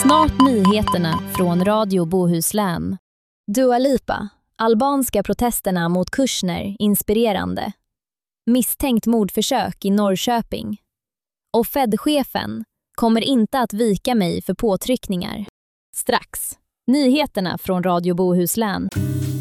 Snart nyheterna från Radio Bohuslän. Dua Lipa, albanska protesterna mot Kushner inspirerande. Misstänkt mordförsök i Norrköping. Och Fed-chefen kommer inte att vika mig för påtryckningar. Strax. Nyheterna från Radio Bohuslän.